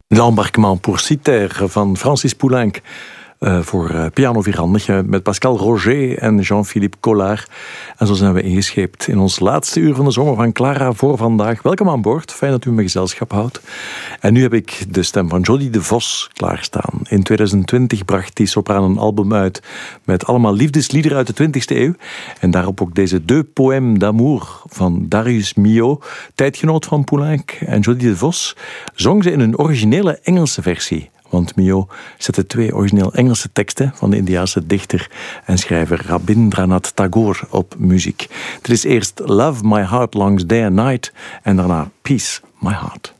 L'embarquement pour Cythère van Francis Poulenc. Voor piano vierhandig met Pascal Roger en Jean-Philippe Collard. En zo zijn we ingescheept in ons laatste uur van de zomer van Clara voor vandaag. Welkom aan boord, fijn dat u me gezelschap houdt. En nu heb ik de stem van Jodie de Vos klaarstaan. In 2020 bracht die sopraan een album uit met allemaal liefdesliederen uit de 20e eeuw. En daarop ook deze Deux Poèmes d'amour van Darius Milhaud, tijdgenoot van Poulenc. En Jodie de Vos zong ze in een originele Engelse versie. Want Milhaud zette 2 origineel Engelse teksten van de Indiase dichter en schrijver Rabindranath Tagore op muziek. Dit is eerst Love My Heart Longs Day and Night en daarna Peace My Heart.